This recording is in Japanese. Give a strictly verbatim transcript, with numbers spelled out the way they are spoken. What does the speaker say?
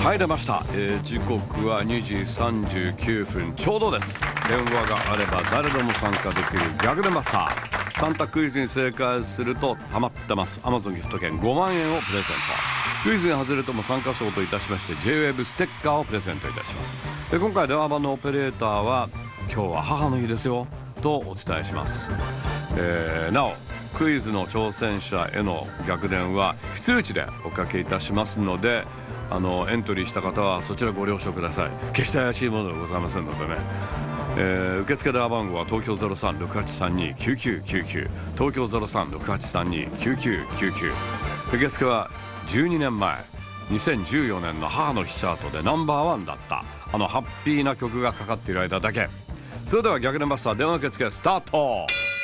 はい出ました、えー、時刻はにじさんじゅうきゅうふんちょうどです。電話があれば誰でも参加できる逆でマスター。サンタクイズに正解するとたまってます Amazon ギフト券ごまんえんをプレゼント。クイズに外れても参加賞といたしまして ジェイウェーブ ステッカーをプレゼントいたします。で今回電話番のオペレーターは今日は母の日ですよとお伝えします。えー、なおクイズの挑戦者への逆電は非通知でおかけいたしますので、あのエントリーした方はそちらご了承ください。決して怪しいものでございませんのでね。えー、受付電話番号は東京 ゼロさん ろくはちさんに きゅうきゅうきゅうきゅう 東京 ゼロさん ろくはちさんに きゅうきゅうきゅうきゅう。受付はじゅうにねんまえにせんじゅうよねんの母の日チャートでナンバーワンだったあのハッピーな曲がかかっている間だけ。それでは逆電バスター電話受付スタート。